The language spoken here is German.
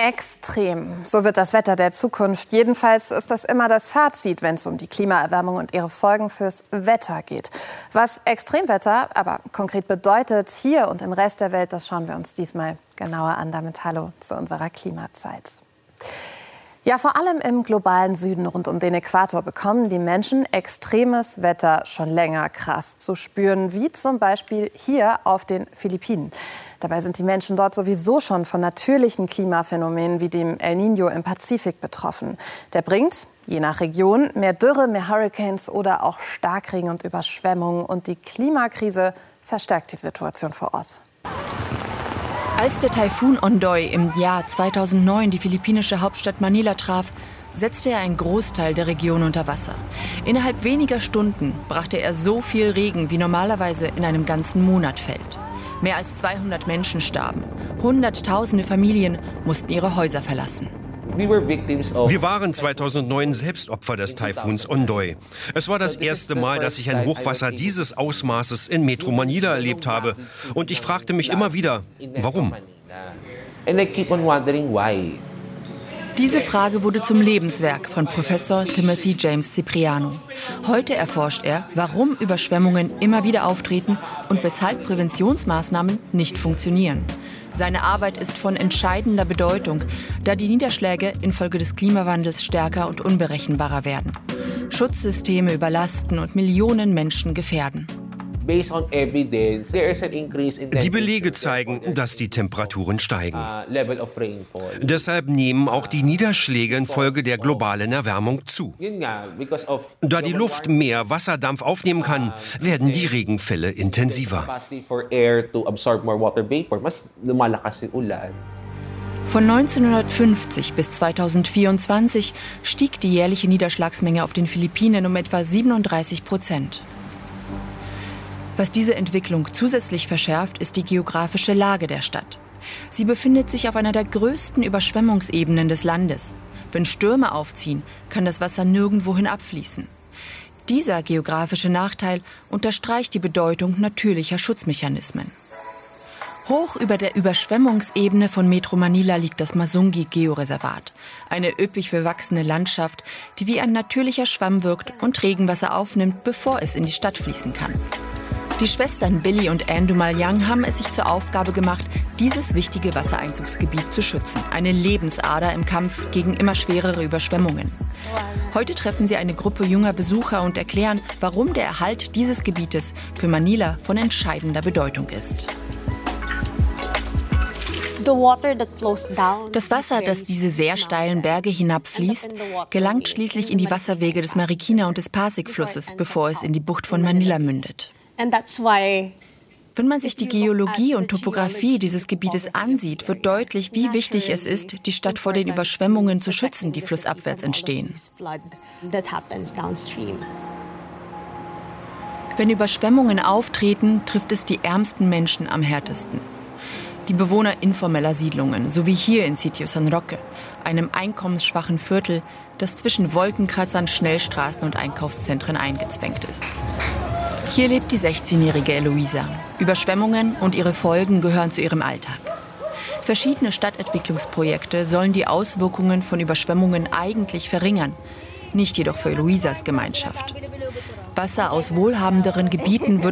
Extrem. So wird das Wetter der Zukunft. Jedenfalls ist das immer das Fazit, wenn es um die Klimaerwärmung und ihre Folgen fürs Wetter geht. Was Extremwetter aber konkret bedeutet, hier und im Rest der Welt, das schauen wir uns diesmal genauer an. Damit hallo zu unserer Klimazeit. Ja, vor allem im globalen Süden rund um den Äquator bekommen die Menschen extremes Wetter schon länger krass zu spüren, wie zum Beispiel hier auf den Philippinen. Dabei sind die Menschen dort sowieso schon von natürlichen Klimaphänomenen wie dem El Niño im Pazifik betroffen. Der bringt, je nach Region, mehr Dürre, mehr Hurricanes oder auch Starkregen und Überschwemmungen. Und die Klimakrise verstärkt die Situation vor Ort. Als der Taifun Ondoy im Jahr 2009 die philippinische Hauptstadt Manila traf, setzte er einen Großteil der Region unter Wasser. Innerhalb weniger Stunden brachte er so viel Regen, wie normalerweise in einem ganzen Monat fällt. Mehr als 200 Menschen starben. Hunderttausende Familien mussten ihre Häuser verlassen. Wir waren 2009 selbst Opfer des Taifuns Ondoy. Es war das erste Mal, dass ich ein Hochwasser dieses Ausmaßes in Metro Manila erlebt habe. Und ich fragte mich immer wieder, warum? Diese Frage wurde zum Lebenswerk von Professor Timothy James Cipriano. Heute erforscht er, warum Überschwemmungen immer wieder auftreten und weshalb Präventionsmaßnahmen nicht funktionieren. Seine Arbeit ist von entscheidender Bedeutung, da die Niederschläge infolge des Klimawandels stärker und unberechenbarer werden. Schutzsysteme überlasten und Millionen Menschen gefährden. Die Belege zeigen, dass die Temperaturen steigen. Deshalb nehmen auch die Niederschläge infolge der globalen Erwärmung zu. Da die Luft mehr Wasserdampf aufnehmen kann, werden die Regenfälle intensiver. Von 1950 bis 2024 stieg die jährliche Niederschlagsmenge auf den Philippinen um etwa 37%. Was diese Entwicklung zusätzlich verschärft, ist die geografische Lage der Stadt. Sie befindet sich auf einer der größten Überschwemmungsebenen des Landes. Wenn Stürme aufziehen, kann das Wasser nirgendwohin abfließen. Dieser geografische Nachteil unterstreicht die Bedeutung natürlicher Schutzmechanismen. Hoch über der Überschwemmungsebene von Metro Manila liegt das Masungi-Georeservat. Eine üppig bewachsene Landschaft, die wie ein natürlicher Schwamm wirkt und Regenwasser aufnimmt, bevor es in die Stadt fließen kann. Die Schwestern Billy und Ann Dumalyang haben es sich zur Aufgabe gemacht, dieses wichtige Wassereinzugsgebiet zu schützen. Eine Lebensader im Kampf gegen immer schwerere Überschwemmungen. Heute treffen sie eine Gruppe junger Besucher und erklären, warum der Erhalt dieses Gebietes für Manila von entscheidender Bedeutung ist. Das Wasser, das diese sehr steilen Berge hinabfließt, gelangt schließlich in die Wasserwege des Marikina und des Pasig-Flusses, bevor es in die Bucht von Manila mündet. Wenn man sich die Geologie und Topographie dieses Gebietes ansieht, wird deutlich, wie wichtig es ist, die Stadt vor den Überschwemmungen zu schützen, die flussabwärts entstehen. Wenn Überschwemmungen auftreten, trifft es die ärmsten Menschen am härtesten. Die Bewohner informeller Siedlungen, so wie hier in Sitio San Roque, einem einkommensschwachen Viertel, das zwischen Wolkenkratzern, Schnellstraßen und Einkaufszentren eingezwängt ist. Hier lebt die 16-jährige Eloisa. Überschwemmungen und ihre Folgen gehören zu ihrem Alltag. Verschiedene Stadtentwicklungsprojekte sollen die Auswirkungen von Überschwemmungen eigentlich verringern, nicht jedoch für Eloisas Gemeinschaft. Wasser aus wohlhabenderen Gebieten wird